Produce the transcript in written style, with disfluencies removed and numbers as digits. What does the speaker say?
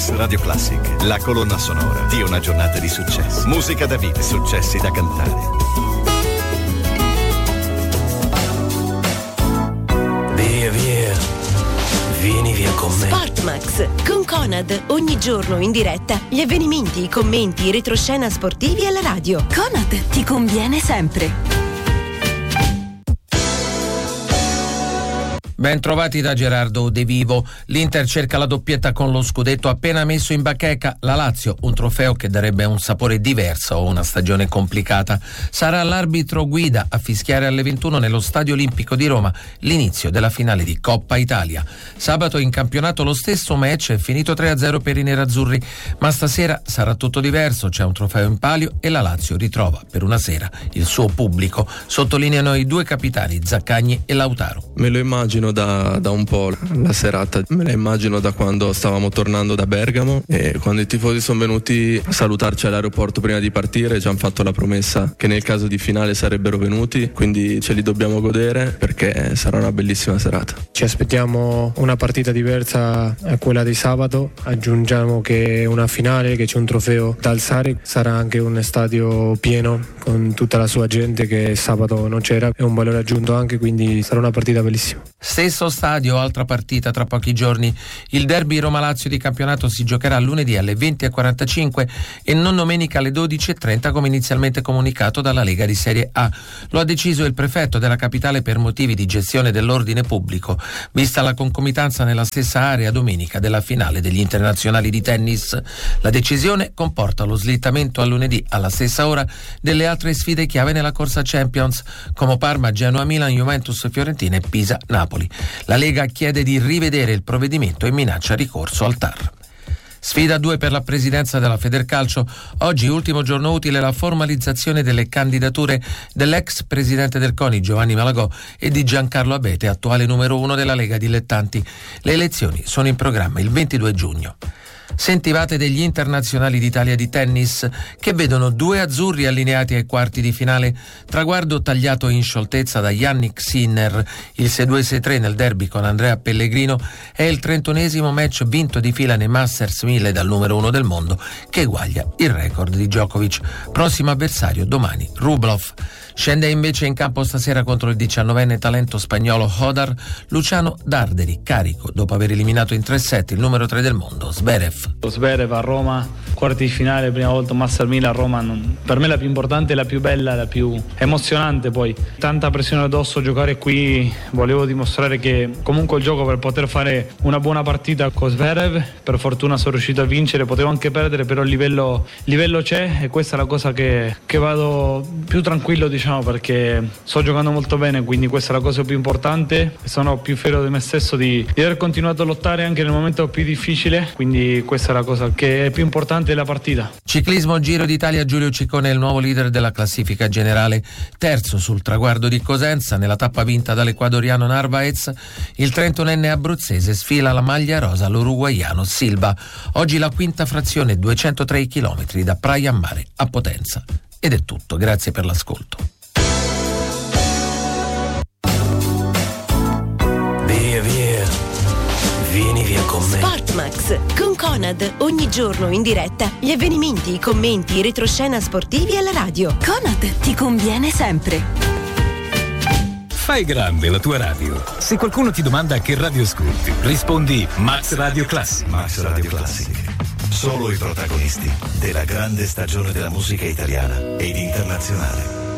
Max Radio Classic, la colonna sonora di una giornata di successo. Musica da vivere, successi da cantare. Via, via, vieni via con me. Sportmax con Conad, ogni giorno in diretta gli avvenimenti, i commenti, i retroscena sportivi alla radio. Conad ti conviene sempre. Ben trovati da Gerardo De Vivo. L'Inter cerca la doppietta con lo scudetto appena messo in bacheca. La Lazio, un trofeo che darebbe un sapore diverso a una stagione complicata. Sarà l'arbitro guida a fischiare alle 21 nello Stadio Olimpico di Roma l'inizio della finale di Coppa Italia. Sabato in campionato lo stesso match è finito 3-0 per i nerazzurri, ma stasera sarà tutto diverso. C'è un trofeo in palio e la Lazio ritrova per una sera il suo pubblico, sottolineano i due capitani Zaccagni e Lautaro. Me lo immagino da un po' la serata, me la immagino da quando stavamo tornando da Bergamo e quando i tifosi sono venuti a salutarci all'aeroporto prima di partire, ci hanno fatto la promessa che nel caso di finale sarebbero venuti, quindi ce li dobbiamo godere perché sarà una bellissima serata. Ci aspettiamo una partita diversa a quella di sabato, aggiungiamo che una finale, che c'è un trofeo da alzare, sarà anche un stadio pieno con tutta la sua gente che sabato non c'era, è un valore aggiunto anche, quindi sarà una partita bellissima. Stesso stadio, altra partita tra pochi giorni. Il derby Roma-Lazio di campionato si giocherà lunedì alle 20:45 e non domenica alle 12:30 come inizialmente comunicato dalla Lega di Serie A. Lo ha deciso il prefetto della capitale per motivi di gestione dell'ordine pubblico, vista la concomitanza nella stessa area domenica della finale degli internazionali di tennis. La decisione comporta lo slittamento a lunedì alla stessa ora delle altre sfide chiave nella corsa Champions, come Parma, Genoa, Milan, Juventus, Fiorentina e Pisa, Napoli. La Lega chiede di rivedere il provvedimento e minaccia ricorso al TAR. Sfida 2 per la presidenza della Federcalcio. Oggi, ultimo giorno utile, la formalizzazione delle candidature dell'ex presidente del CONI Giovanni Malagò e di Giancarlo Abete, attuale numero 1 della Lega Dilettanti. Le elezioni sono in programma il 22 giugno. Sentivate degli internazionali d'Italia di tennis che vedono due azzurri allineati ai quarti di finale, traguardo tagliato in scioltezza da Yannick Sinner. Il 6-2-6-3 nel derby con Andrea Pellegrino è il 31esimo match vinto di fila nei Masters 1000 dal numero 1 del mondo, che eguaglia il record di Djokovic. Prossimo avversario domani Rublev. Scende invece in campo stasera contro il 19enne talento spagnolo Hodar Luciano Darderi, carico dopo aver eliminato in 3 set il numero 3 del mondo Zverev. Zverev a Roma, quarti di finale, prima volta Master 1000 a Roma, per me la più importante, la più bella, la più emozionante. Poi tanta pressione addosso, giocare qui, volevo dimostrare che comunque il gioco per poter fare una buona partita con Zverev. Per fortuna sono riuscito a vincere, potevo anche perdere, però il livello c'è e questa è la cosa che vado più tranquillo, diciamo, perché sto giocando molto bene, quindi questa è la cosa più importante. Sono più fiero di me stesso di aver continuato a lottare anche nel momento più difficile, quindi questa è la cosa che è più importante della partita. Ciclismo Giro d'Italia. Giulio Ciccone è il nuovo leader della classifica generale, terzo sul traguardo di Cosenza. Nella tappa vinta dall'ecuadoriano Narvaez, il 31enne abruzzese sfila la maglia rosa all'uruguaiano Silva. Oggi la quinta frazione, 203 km da Praia a Mare a Potenza. Ed è tutto, grazie per l'ascolto. Via, via, vieni via con me. Sportmax con Conad, ogni giorno in diretta gli avvenimenti, i commenti, i retroscena sportivi alla radio. Conad ti conviene sempre. Fai grande la tua radio. Se qualcuno ti domanda che radio ascolti, rispondi Max Radio Classic. Max Radio Classic. Solo i protagonisti della grande stagione della musica italiana ed internazionale.